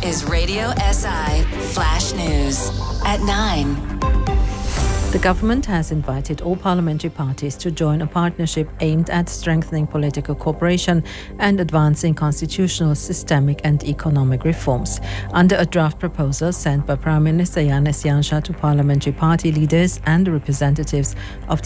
is Radio SI Flash News at 9. The government has invited all parliamentary parties to join a partnership aimed at strengthening political cooperation and advancing constitutional, systemic and economic reforms. Under a draft proposal sent by Prime Minister Yanis Janša to parliamentary party leaders and representatives of